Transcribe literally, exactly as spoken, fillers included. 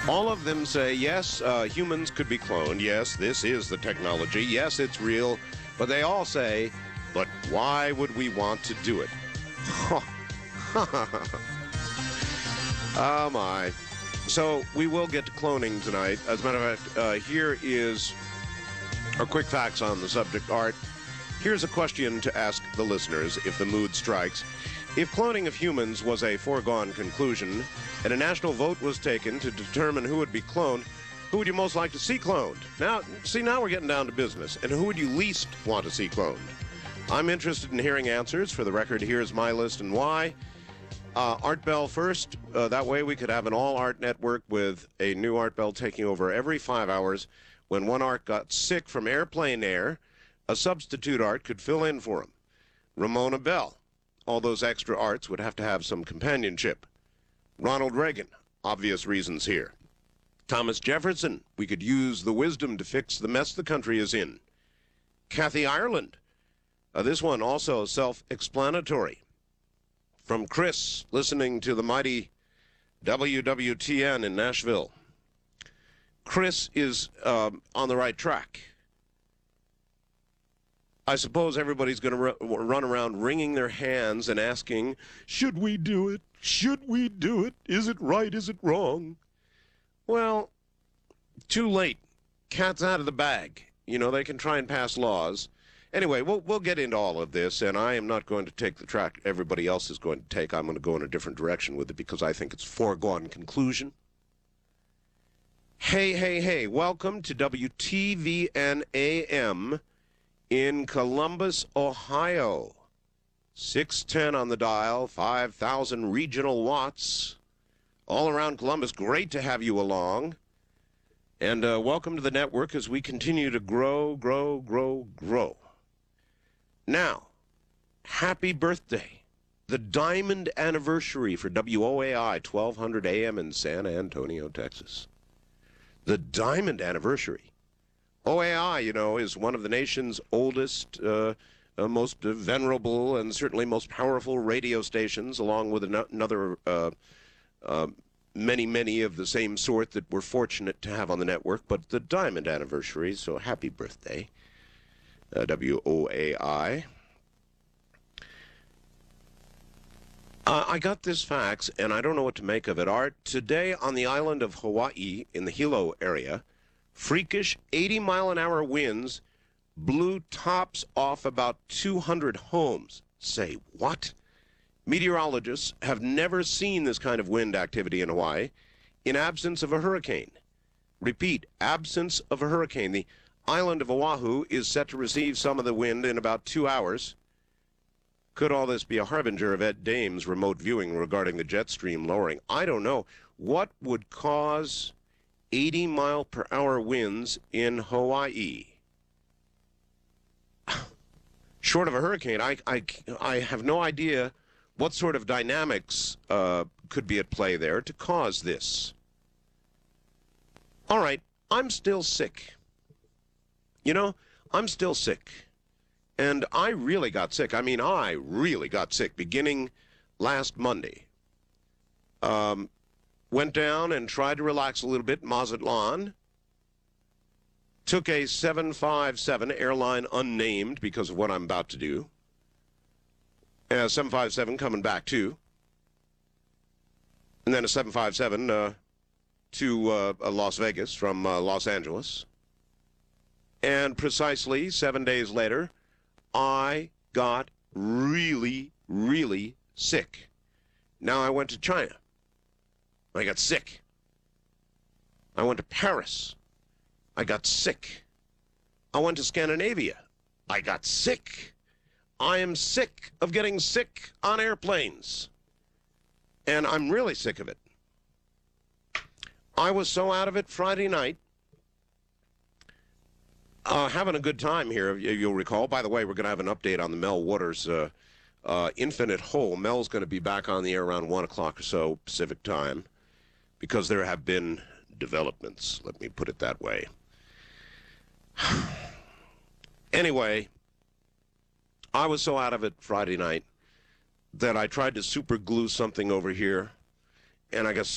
All of them say, yes, uh, humans could be cloned. Yes, this is the technology. Yes, it's real. But they all say, but why would we want to do it? Oh, my. So we will get to cloning tonight. As a matter of fact, uh, here is our quick facts on the subject, Art. Here's a question to ask the listeners if the mood strikes. If cloning of humans was a foregone conclusion and a national vote was taken to determine who would be cloned, who would you most like to see cloned? Now, see, now we're getting down to business. And who would you least want to see cloned? I'm interested in hearing answers. For the record, here's my list and why. Uh, Art Bell first. Uh, that way we could have an all-art network with a new Art Bell taking over every five hours. When one Art got sick from airplane air, a substitute Art could fill in for him. Ramona Bell. All those extra Arts would have to have some companionship. Ronald Reagan. Obvious reasons here. Thomas Jefferson. We could use the wisdom to fix the mess the country is in. Kathy Ireland. Uh, this one also self-explanatory. From Chris, listening to the mighty W W T N in Nashville. Chris is um, on the right track. I suppose everybody's going to run around wringing their hands and asking, should we do it? Should we do it? Is it right? Is it wrong? Well, too late. Cat's out of the bag. You know, they can try and pass laws. Anyway, we'll, we'll get into all of this, and I am not going to take the track everybody else is going to take. I'm going to go in a different direction with it because I think it's foregone conclusion. Hey, hey, hey, welcome to W T V N A M in Columbus, Ohio. six ten on the dial, five thousand regional watts. All around Columbus, great to have you along. And uh, welcome to the network as we continue to grow, grow, grow, grow. Now, happy birthday. The diamond anniversary for W O A I, twelve hundred A M in San Antonio, Texas. The diamond anniversary. O A I, you know, is one of the nation's oldest, uh, uh, most uh, venerable, and certainly most powerful radio stations, along with an another uh, uh, many, many of the same sort that we're fortunate to have on the network. But the diamond anniversary, so happy birthday. Uh, W O A I. Uh, I got this fax, and I don't know what to make of it. Art, today on the island of Hawaii, in the Hilo area, freakish eighty mile an hour winds blew tops off about two hundred homes. Say what? Meteorologists have never seen this kind of wind activity in Hawaii in absence of a hurricane. Repeat, absence of a hurricane. The island of Oahu is set to receive some of the wind in about two hours. Could all this be a harbinger of Ed Dame's remote viewing regarding the jet stream lowering? I don't know. What would cause eighty mile per hour winds in Hawaii? Short of a hurricane, I, I, I have no idea what sort of dynamics uh, could be at play there to cause this. All right, I'm still sick. You know, I'm still sick. And I really got sick. I mean, I really got sick beginning last Monday. Um, went down and tried to relax a little bit in Mazatlan. Took a seven five seven, airline unnamed because of what I'm about to do. Uh, seven five seven coming back too. And then a seven five seven uh, to uh, Las Vegas from uh, Los Angeles. And precisely seven days later, I got really, really sick. Now I went to China. I got sick. I went to Paris. I got sick. I went to Scandinavia. I got sick. I am sick of getting sick on airplanes. And I'm really sick of it. I was so out of it Friday night. Uh, having a good time here, you'll recall. By the way, we're going to have an update on the Mel Waters uh, uh, Infinite Hole. Mel's going to be back on the air around one o'clock or so Pacific time because there have been developments, let me put it that way. Anyway, I was so out of it Friday night that I tried to super glue something over here, and I got